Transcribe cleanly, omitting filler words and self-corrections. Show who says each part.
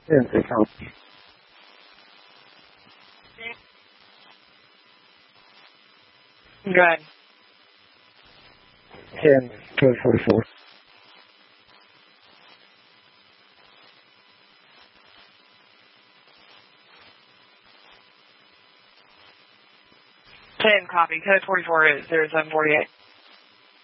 Speaker 1: 10, they copy.
Speaker 2: Go ahead.
Speaker 1: 10, code 44.
Speaker 2: Copy. Code 44 is 0748.